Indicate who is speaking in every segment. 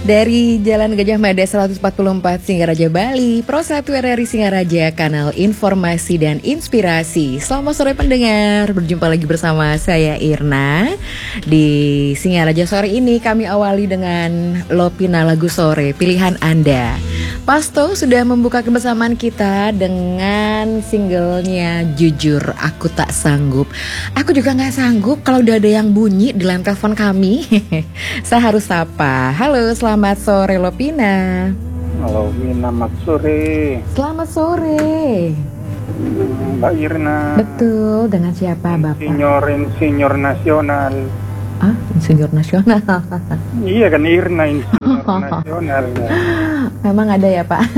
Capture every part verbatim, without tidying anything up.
Speaker 1: Dari Jalan Gajah Mada seratus empat puluh empat Singaraja Bali, Pro satu R R I Singaraja, kanal informasi dan inspirasi. Selamat sore pendengar, berjumpa lagi bersama saya Irna. Di Singaraja sore ini kami awali dengan Lopina lagu sore, pilihan Anda. Pasto sudah membuka kebersamaan kita dengan singlenya Jujur Aku Tak Sanggup. Aku juga gak sanggup kalau udah ada yang bunyi di line telepon kami. Saya harus sapa. Halo, selamat sore Lopina.
Speaker 2: Halo Mina, selamat sore.
Speaker 1: Selamat sore
Speaker 2: Mbak Irna.
Speaker 1: Betul, dengan siapa Bapak?
Speaker 2: Insinyur, insinyur nasional.
Speaker 1: Ah, insinyur nasional.
Speaker 2: Iya kan Irna, insinyur nasional.
Speaker 1: Memang ada ya Pak?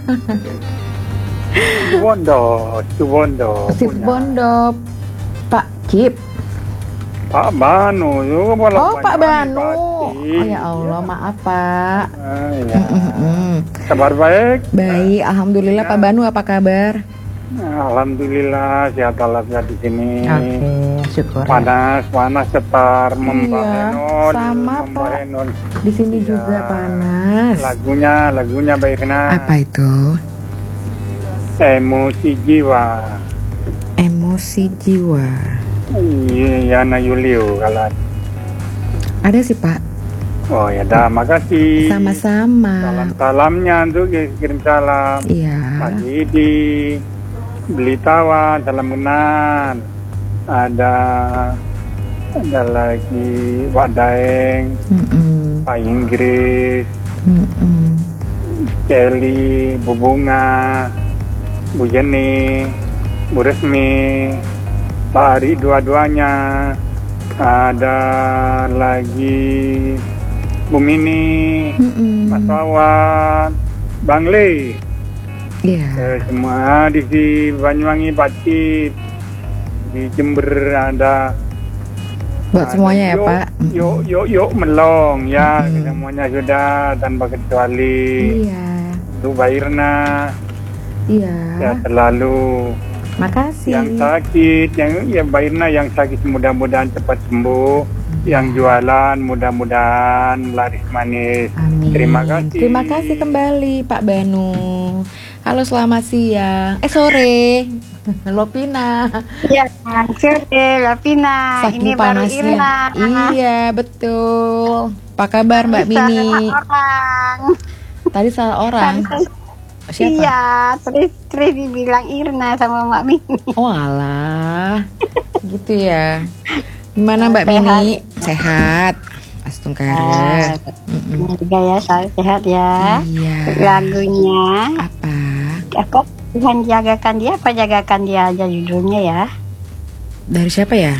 Speaker 2: Situbondo, Situbondo.
Speaker 1: Situbondo, Pak Kip.
Speaker 2: Pak Banu, juga
Speaker 1: Oh Pak Banu. Oh ya Allah,
Speaker 2: ya.
Speaker 1: Maaf Pak.
Speaker 2: Ah, ya.
Speaker 1: Mm-mm.
Speaker 2: Kabar baik?
Speaker 1: Baik, alhamdulillah
Speaker 2: Ya.
Speaker 1: Pak Banu, apa kabar?
Speaker 2: Alhamdulillah sehat walafiat di sini.
Speaker 1: Oke, syukur.
Speaker 2: Panas, panas setar membahenol.
Speaker 1: sama, Pak.
Speaker 2: membahenol.
Speaker 1: Di sini
Speaker 2: Iya.
Speaker 1: juga panas.
Speaker 2: Lagunya, lagunya Mbak Irna.
Speaker 1: Apa itu?
Speaker 2: Emosi jiwa.
Speaker 1: Emosi jiwa.
Speaker 2: Iya, Yana Yulio kalau.
Speaker 1: Ada sih Pak.
Speaker 2: Oh ya dah, makasih.
Speaker 1: Sama-sama.
Speaker 2: Salam-salamnya untuk kirim salam.
Speaker 1: Iya.
Speaker 2: Pak Didi, Belitawan, salam kenal. Ada ada lagi Pak Daeng,
Speaker 1: Mm-mm.
Speaker 2: Pak Inggris,
Speaker 1: Mm-mm.
Speaker 2: Kelly, Bu Bunga, Bu Jenny, Bu Resmi, Pak Ari dua-duanya. Ada lagi Bu Mini,
Speaker 1: Mm-mm.
Speaker 2: Mas Wawan, Bang Le.
Speaker 1: Iya.
Speaker 2: Eh, semua di si Banyuwangi, Pak Cip, di Jember ada.
Speaker 1: Buat
Speaker 2: ada
Speaker 1: semuanya ya
Speaker 2: yuk,
Speaker 1: Pak.
Speaker 2: Yuk, yuk, yuk melong ya,
Speaker 1: Mm-mm.
Speaker 2: semuanya sudah tanpa kecuali.
Speaker 1: Iya.
Speaker 2: Untuk Mbak Irna,
Speaker 1: Iya.
Speaker 2: ya selalu.
Speaker 1: Makasih.
Speaker 2: Yang sakit, yang ya Mbak Irna yang sakit mudah-mudahan cepat sembuh. Yang jualan mudah-mudahan laris manis.
Speaker 1: Amin.
Speaker 2: Terima kasih.
Speaker 1: Terima kasih kembali Pak Banu. Halo, selamat siang. Eh sore. Lopina.
Speaker 3: Iya, sore Lopina.
Speaker 1: Saking
Speaker 3: Ini baru
Speaker 1: panasnya.
Speaker 3: Irna.
Speaker 1: Iya, betul. Apa kabar Mbak Mini?
Speaker 3: Salah orang.
Speaker 1: Tadi salah orang. Siapa?
Speaker 3: Iya, terus terus dibilang Irna sama Mbak Mini.
Speaker 1: Oh alah. Gitu ya. Gimana Mbak
Speaker 3: Sehat.
Speaker 1: Mini? Sehat. Astungkara.
Speaker 3: Ini juga ya, saya sehat ya.
Speaker 1: Iya.
Speaker 3: Lagunya
Speaker 1: Apa?
Speaker 3: apa? Tuhan jagakan dia, apa jagakan dia aja judulnya ya.
Speaker 1: Dari siapa ya?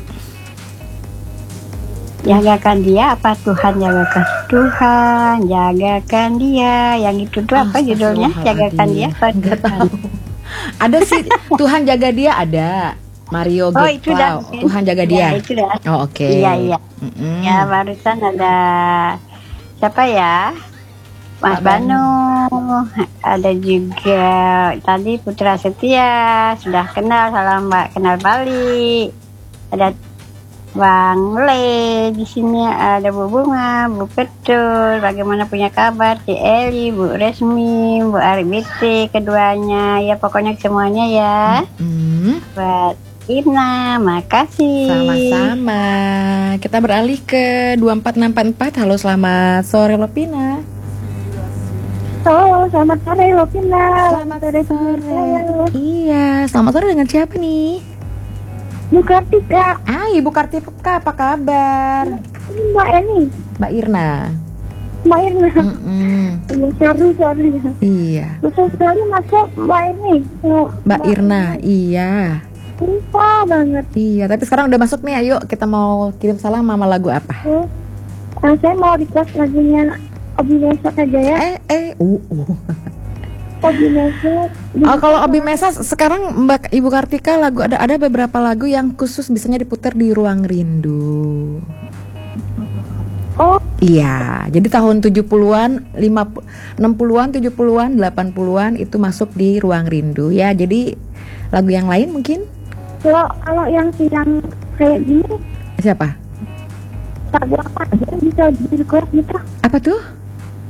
Speaker 3: Jagakan dia apa Tuhan jagakan? Tuhan jagakan dia. Yang itu tuh apa judulnya? Jagakan dia apa
Speaker 1: Nggak
Speaker 3: Tuhan?
Speaker 1: tahu. Ada sih Tuhan jaga dia ada. Mario
Speaker 3: Oh, itu dah.
Speaker 1: Geplau. Tuhan jaga dia.
Speaker 3: Ya, itu dah.
Speaker 1: Oh oke.
Speaker 3: Iya, iya.
Speaker 1: Mm-mm.
Speaker 3: Ya barusan ada siapa ya? Mas
Speaker 1: Pak
Speaker 3: Banu. Ada juga tadi Putra Setia, sudah kenal, salam Mbak kenal Bali. Ada Bang Le di sini, ada Bu Bunga, Bu Petul, bagaimana punya kabar, Ci Eli, Bu Resmi, Bu Arbiti keduanya, ya pokoknya semuanya ya.
Speaker 1: Mm.
Speaker 3: Buat Ina, makasih.
Speaker 1: Sama-sama. Kita beralih ke dua empat enam empat empat. Halo, selamat sore Lopina.
Speaker 3: Halo, selamat sore Lopina.
Speaker 1: Selamat sore. Iya, selamat sore dengan siapa nih?
Speaker 3: Bu Kartika,
Speaker 1: Ah, Ibu Kartika, apa kabar?
Speaker 3: Mbak Eni,
Speaker 1: Mbak Irna.
Speaker 3: Mbak Irna.
Speaker 1: Mm-mm.
Speaker 3: Sorry, sorry.
Speaker 1: Iya.
Speaker 3: Susah sekali masuk Mbak Eni.
Speaker 1: Mbak Irna, iya.
Speaker 3: Lupa banget.
Speaker 1: Iya, tapi sekarang udah masuk nih. Ayo kita mau kirim salam sama lagu apa?
Speaker 3: Uh, saya mau request lagunya Obi Mesot aja ya.
Speaker 1: Eh, eh, uh, uh.
Speaker 3: Obi Mesot.
Speaker 1: Oh, kalau Obi Mesas sekarang Mbak Ibu Kartika lagu ada ada beberapa lagu yang khusus bisanya diputar di Ruang Rindu.
Speaker 3: Oh,
Speaker 1: Iya, jadi tahun tujuh puluhan, lima puluh, enam puluhan, tujuh puluhan, delapan puluhan itu masuk di Ruang Rindu ya. Jadi lagu yang lain mungkin?
Speaker 3: kalau kalau yang yang kayak gini
Speaker 1: Siapa?
Speaker 3: lagu apa aja bisa di request gitu.
Speaker 1: Apa tuh?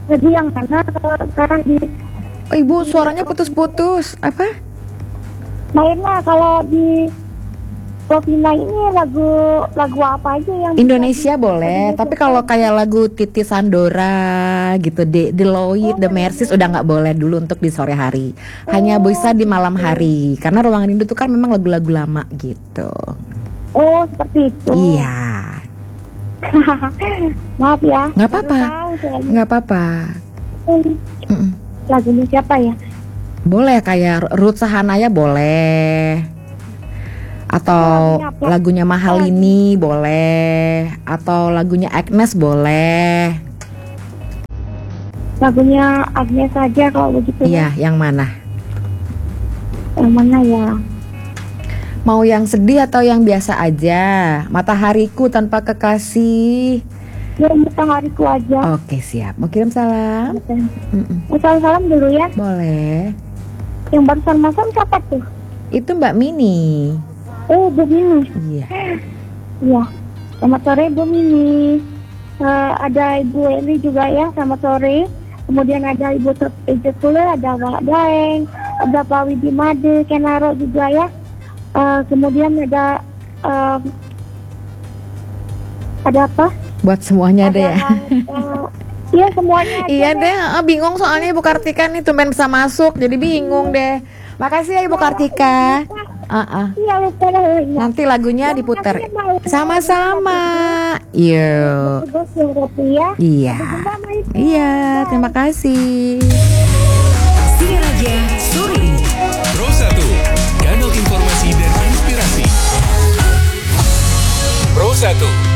Speaker 4: Lagu yang mana kalau sekarang di
Speaker 1: Oh, Ibu suaranya putus-putus. Apa?
Speaker 4: mainnya kalau di Lovina ini lagu lagu apa aja yang
Speaker 1: Indonesia boleh, tapi kalau kayak lagu Titi Sandora gitu, The Deloitte, The Mercies udah nggak boleh dulu untuk di sore hari. Hanya bisa di malam hari, karena Ruangan Rindu itu kan memang lagu-lagu lama gitu.
Speaker 4: Oh, seperti itu.
Speaker 1: Iya,
Speaker 4: Maaf ya.
Speaker 1: nggak apa-apa,
Speaker 4: Baru tahu saya.
Speaker 1: nggak apa-apa. Mm-mm.
Speaker 4: Lagunya siapa ya?
Speaker 1: Boleh kayak Ruth Sahanaya boleh, atau
Speaker 4: Lagunya apa?
Speaker 1: lagunya Mahalini boleh, atau lagunya Agnes boleh.
Speaker 4: Lagunya Agnes saja kalau begitu.
Speaker 1: Iya, yang mana?
Speaker 4: Yang mana ya?
Speaker 1: Mau yang sedih atau yang biasa aja? Matahariku tanpa kekasih.
Speaker 4: Yang matahariku aja.
Speaker 1: Oke, siap. Mau kirim salam? Mm-mm.
Speaker 4: Salam-salam dulu ya.
Speaker 1: Boleh.
Speaker 4: Yang barusan masuk siapa tuh?
Speaker 1: Itu Mbak Mini.
Speaker 4: Oh, Bu Mini.
Speaker 1: Iya.
Speaker 4: Iya. Selamat sore Bu Mini. Eh, ada Ibu Eli juga ya, selamat sore. Kemudian ada Ibu Ejekule, ada Pak Daeng, ada Pak Widi Made, Kenaro juga ya. Eh, kemudian ada eh, ada apa?
Speaker 1: Buat semuanya deh ya.
Speaker 4: eh, Iya semuanya. aja
Speaker 1: Iya
Speaker 4: deh.
Speaker 1: deh, ah, bingung soalnya Ibu Kartika nih tumben bisa masuk, jadi bingung deh. Makasih ya Ibu Kartika. Ah, ah.
Speaker 4: Iya lupa lah.
Speaker 1: Nanti lagunya diputar. Sama-sama. Yuk.
Speaker 4: Terus yang kopi ya.
Speaker 1: Iya.
Speaker 4: Sampai jumpa, Ibu.
Speaker 1: Iya, terima kasih.
Speaker 5: Singaraja sore ini.
Speaker 6: Pro satu, kanal informasi dan inspirasi. Pro satu.